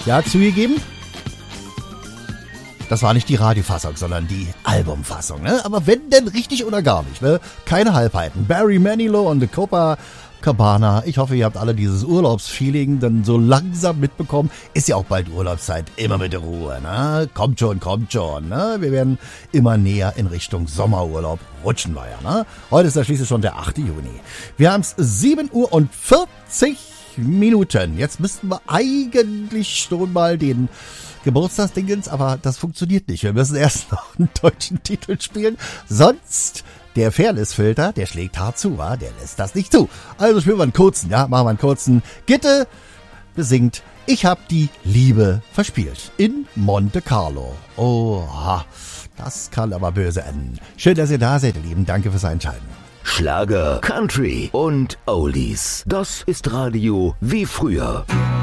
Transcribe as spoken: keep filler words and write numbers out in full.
Ja, zugegeben, das war nicht die Radiofassung, sondern die Albumfassung, ne? Aber wenn denn richtig oder gar nicht, ne? Keine Halbheiten. Barry Manilow und The Copacabana. Ich hoffe, ihr habt alle dieses Urlaubsfeeling dann so langsam mitbekommen. Ist ja auch bald Urlaubszeit. Immer mit der Ruhe, ne? Kommt schon, kommt schon, ne? Wir werden immer näher in Richtung Sommerurlaub rutschen wir ja, ne? Heute ist ja schließlich schon der achte Juni. Wir haben es sieben Uhr und vierzig Minuten. Jetzt müssten wir eigentlich schon mal den Geburtstagsdingens, aber das funktioniert nicht. Wir müssen erst noch einen deutschen Titel spielen, sonst der Fairness-Filter, der schlägt hart zu, wa? Der lässt das nicht zu. Also spielen wir einen kurzen, ja, machen wir einen kurzen. Gitte besingt Ich hab die Liebe verspielt in Monte Carlo. Oha, das kann aber böse enden. Schön, dass ihr da seid, ihr Lieben. Danke fürs Einschalten. Schlager, Country und Oldies. Das ist Radio wie früher.